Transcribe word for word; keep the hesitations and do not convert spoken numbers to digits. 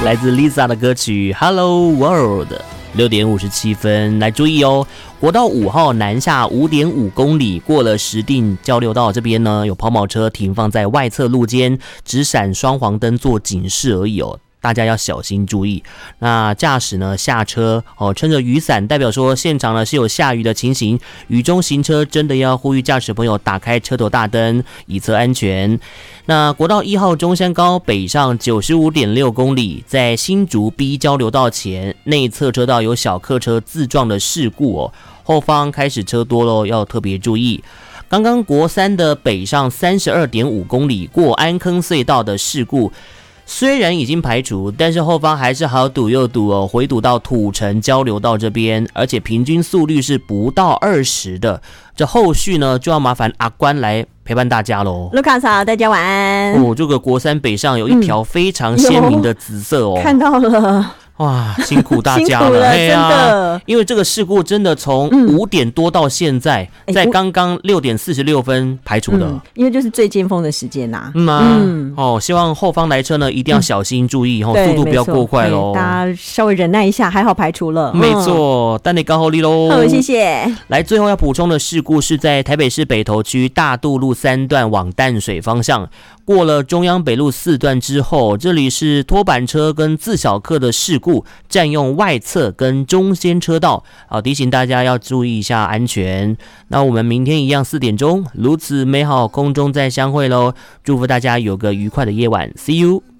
来自 Lisa 的歌曲 Hello World。 六点五十七分，来注意哦，国道五号南下 五点五公里，过了石碇交流道这边呢，有跑马车停放在外侧路肩，只闪双黄灯做警示而已哦，大家要小心注意。那驾驶呢下车哦，撑着雨伞，代表说现场呢是有下雨的情形，雨中行车真的要呼吁驾驶朋友打开车头大灯，以策安全。那国道一号中山高北上 九十五点六公里，在新竹 B 交流道前内侧车道有小客车自撞的事故哦，后方开始车多咯，要特别注意。刚刚国三的北上 三十二点五公里过安坑隧道的事故，虽然已经排除，但是后方还是好堵又堵哦，回堵到土城交流道这边，而且平均速率是不到二十的。这后续呢就要麻烦阿关来陪伴大家喽。 卢卡嫂，大家晚安。 哦，这个国三北上有一条非常鲜明的紫色哦， 嗯、看到了。 哇，辛苦大家了， 辛苦了， 嘿啊、 真的。 因为这个事故真的从五点多到现在，嗯、在刚刚六点四十六分排除的、嗯， 因为就是最尖峰的时间呐、啊。 嗯啊，嗯哦，希望后方来车呢一定要小心注意，哦、嗯，速度不要过快喽。 大家稍微忍耐一下，还好排除了。 没错，但你高后力喽。 好，谢谢。 来，最后要补充的事故是在台北市北投区大渡路三段往淡水方向。过了中央北路四段之后，这里是拖板车跟自小客的事故，占用外侧跟中间车道，好提醒大家要注意一下安全。那我们明天一样四点钟，如此美好空中再相会喽！祝福大家有个愉快的夜晚 ，See you。